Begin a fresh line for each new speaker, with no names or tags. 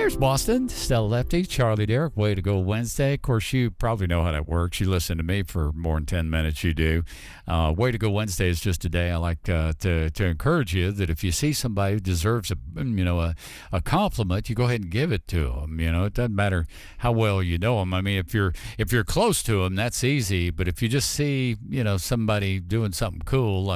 There's Boston, Stella Lefty, Charlie Derrick, Way to Go Wednesday. Of course, you probably know how that works. You listen to me for more than 10 minutes, you do. Way to Go Wednesday is just a day I like to encourage you that if you see somebody who deserves a compliment, you go ahead and give it to them. It doesn't matter how well you know them. I mean, if you're close to them, that's easy. But if you just see somebody doing something cool,